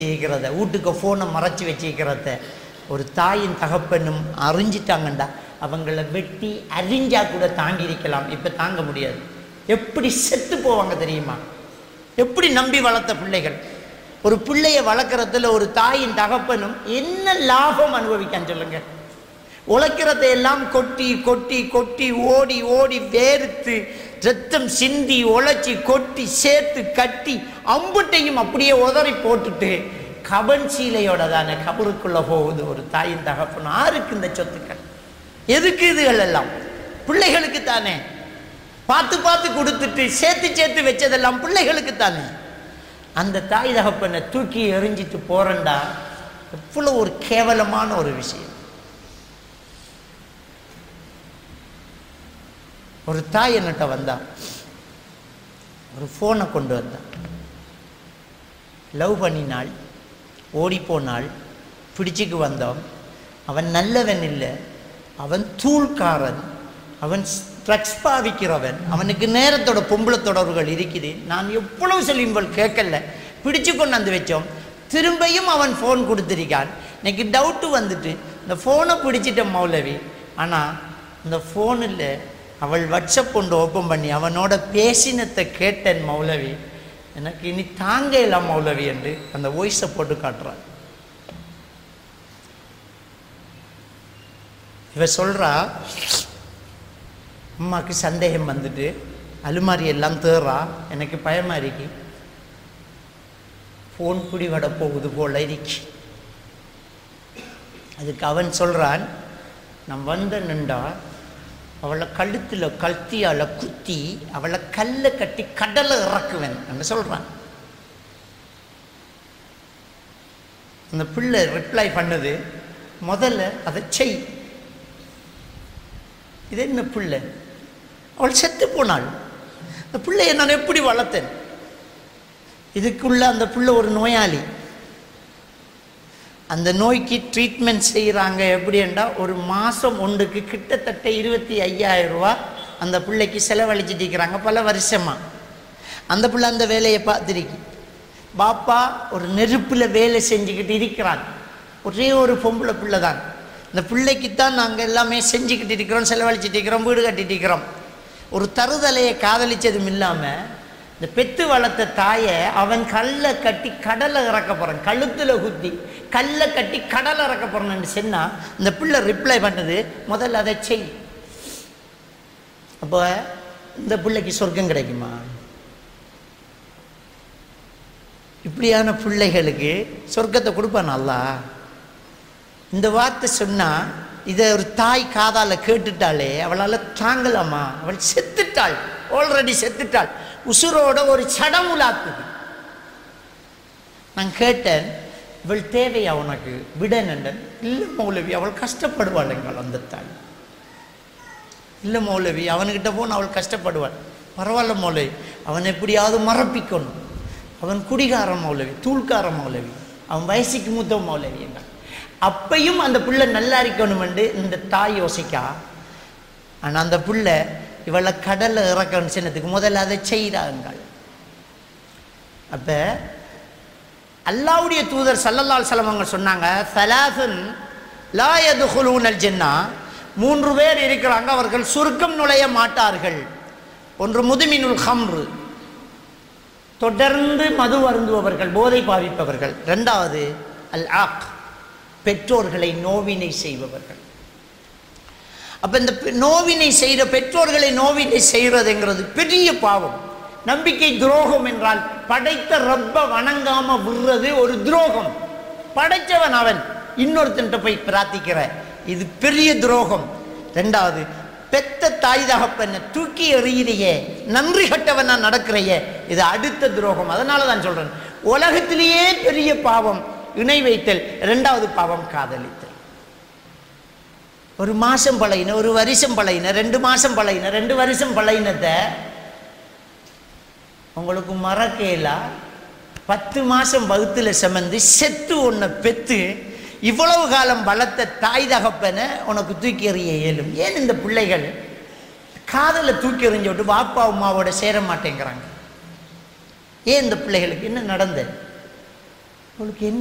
வச்சுக்கிறத, வீட்டுக்கு ஃபோனை மறைச்சி வச்சுக்கிறத ஒரு தாயின் தகப்பனும் அறிஞ்சிட்டாங்கண்டா அவங்கள வெட்டி அறிஞ்சா கூட தாங்கி இருக்கலாம். இப்போ தாங்க முடியாது. எப்படி செத்து போவாங்க தெரியுமா? எப்படி நம்பி வளர்த்த பிள்ளைகள். ஒரு பிள்ளையை வளர்க்குறதுல ஒரு தாயின் தகப்பனும் என்ன லாபம் அனுபவிக்கான்னு சொல்லுங்க. உழைக்கிறதை எல்லாம் கொட்டி கொட்டி கொட்டி ஓடி ஓடி வேர்த்து ரத்தம் சிந்தி உழைச்சி கொட்டி சேர்த்து கட்டி அம்புட்டையும் அப்படியே உதறி போட்டுட்டு கபன் சீலையோட தானே கபருக்குள்ள போகுது ஒரு தாயின் தகப்பன். யாருக்கு இந்த சொத்துக்கள்? எதுக்கு இதுகள் எல்லாம்? பிள்ளைகளுக்கு தானே. பார்த்து பார்த்து கொடுத்துட்டு சேர்த்து சேர்த்து வச்சதெல்லாம் பிள்ளைகளுக்கு தானே. அந்த தாய் தகப்பனை தூக்கி எறிஞ்சிட்டு போறண்டா எவ்வளோ ஒரு கேவலமான ஒரு விஷயம். ஒரு தாய் என்னட்ட வந்தா, ஒரு ஃபோனை கொண்டு வந்தான். லவ் பண்ணினாள், ஓடி போனாள், பிடிச்சிக்கு வந்தோம். அவன் நல்லவன் இல்லை, அவன் தூள்காரன், அவன் ட்ரக்ஸ் பாவிக்கிறவன், அவனுக்கு நேரத்தோட பொம்பளை தொடர்புகள் இருக்குது. நான் எவ்வளவு சொல்லியும்போல் கேட்கல, பிடிச்சு கொண்டாந்து வச்சோம். திரும்பியும் அவன் ஃபோன் கொடுத்துருக்கான். எனக்கு டவுட்டு வந்துட்டு இந்த ஃபோனை பிடிச்சிட்ட மௌலவி. ஆனால் இந்த ஃபோனில் அவள் வாட்ஸ்அப் கொண்டு ஓப்பன் பண்ணி அவனோட பேசினத்தை கேட்டேன் மௌலவி. எனக்கு இனி தாங்க இல்லை மௌலவி என்று அந்த வாய்ஸை போட்டு காட்டுறான். இவ சொல்றா, அம்மாவுக்கு சந்தேகம் வந்துட்டு அலுமாரி எல்லாம் தேறா, எனக்கு பயமா இருக்கு, ஃபோன் பிடிபட போகுது போல இருக்கு. அதுக்கு அவன் சொல்றான், நான் வந்த நின்றா அவளை கழுத்தில் கல்த்தியால் குத்தி அவளை கல்லை கட்டி கடலை இறக்குவேன் என்று சொல்றான். அந்த பிள்ளை ரிப்ளை பண்ணுது, முதல்ல அதை செய். இது என்ன பிள்ளை? அவள் செத்து போனாள். அந்த பிள்ளையை நான் எப்படி வளர்த்தேன்? இதுக்குள்ள அந்த பிள்ளை ஒரு நோயாளி. அந்த நோய்க்கு ட்ரீட்மெண்ட் செய்கிறாங்க. எப்படின்னா ஒரு மாதம் ஒன்றுக்கு கிட்டத்தட்ட 25,000 ரூபா அந்த பிள்ளைக்கு செலவழிச்சிட்டு இருக்கிறாங்க பல வருஷமாக. அந்த பிள்ளை அந்த வேலையை பார்த்துருக்கு. பாப்பா ஒரு நெருப்பில் வேலை செஞ்சுக்கிட்டு இருக்கிறான். ஒரே ஒரு பொம்பளை பிள்ளை தான். இந்த பிள்ளைக்குத்தான் நாங்கள் எல்லாமே செஞ்சுக்கிட்டு இருக்கிறோம், செலவழிச்சிட்டு இருக்கிறோம், வீடு கட்டிட்டு இருக்கிறோம். ஒரு தருதலையை காதலிச்சதும் இல்லாமல் இந்த பெத்து வளர்த்த தாயை அவன் கல்லை கட்டி கடலை இறக்க போகிறான். கழுத்தில் குத்தி கல்லை கட்டி கடலை இறக்க போகிறான்னு சொன்னால் இந்த பிள்ளை ரிப்ளை பண்ணது, முதல்ல அதை செய். அப்போ இந்த பிள்ளைக்கு சொர்க்கம் கிடைக்குமா? இப்படியான பிள்ளைகளுக்கு சொர்க்கத்தை கொடுப்பான் அல்லாஹ். இந்த வார்த்தை சொன்னால் இதை ஒரு தாய் காதால் கேட்டுட்டாலே அவளால் தாங்கலாமா? அவள் செத்துட்டாள், ஆல்ரெடி செத்துட்டாள். உசுரோட ஒரு சடமுலாக்குது. நான் கேட்டேன், இவள் தேவையா உனக்கு? விடனண்டன். இல்லை மௌலவி, அவள் கஷ்டப்படுவாளுங்கள் அந்த தாய். இல்லை மௌலவி, அவனுக்கிட்ட போன அவள் கஷ்டப்படுவாள். பரவாயில்ல மௌலவி, அவன் எப்படியாவது மறப்பிக்கணும். அவன் குடிகார மௌலவி, தூள்கார மௌலவி, அவன் வயசுக்கு மூத்த மௌலவி என்ன. அப்பையும் அந்த பிள்ளை நல்லா இருக்கணுமென்று இந்த தாய் யோசிக்கா. ஆனால் அந்த பிள்ளை இவளை கடலை இறக்கணும் சின்னத்துக்கு முதல்ல அதை செய்கிறாங்கள். அப்போ அல்லாஹ்வுடைய தூதர் ஸல்லல்லாஹு அலைஹி வஸல்லம் அவங்க சொன்னாங்க, ஸலாஸுன் லா யதுகுலூனல் ஜன்னா, 3 பேர் இருக்கிறாங்க, அவர்கள் சுருக்கம் நுழைய மாட்டார்கள். ஒன்று முதுமினுல் ஹம்ரு, தொடர்ந்து மது அருந்துபவர்கள், போதை பாவிப்பவர்கள். 2வது அல் ஆக், பெற்றோர்களை நோவினை செய்பவர்கள். அப்போ இந்த நோவினை செய்கிற பெற்றோர்களை நோவினை செய்கிறதுங்கிறது பெரிய பாவம். நம்பிக்கை துரோகம் என்றால் படைத்த ரப்ப வணங்காம விடுறது ஒரு துரோகம். படைச்சவன் அவன், இன்னொருத்தன்ட்ட போய் பிரார்த்திக்கிற, இது பெரிய துரோகம். 2வது பெத்த தாய் தகப்பனை தூக்கி எறிகிறையே, நன்றி கட்டவனா நடக்கிறையே, இது அடுத்த துரோகம். அதனால தான் சொல்றேன், உலகத்திலேயே பெரிய பாவம் இணை வைத்தல், 2வது பாவம் காதலித்தல். ஒரு மாதம் பழையின, ஒரு வருஷம் பழையின, 2 மாதம் பழையின, 2 வருஷம் பழையினத்தை உங்களுக்கு மறக்கலா? 10 மாதம் வகுத்தில் சுமந்து செத்து உன்னை பெற்று இவ்வளவு காலம் வளர்த்த தாய் தகப்பனை உனக்கு தூக்கி எறிய இயலும். ஏன் இந்த பிள்ளைகள் காதலை தூக்கி எறிஞ்சு விட்டு பாப்பா அம்மாவோட சேர மாட்டேங்கிறாங்க? ஏன் இந்த பிள்ளைகளுக்கு என்ன நடந்தது? உங்களுக்கு என்ன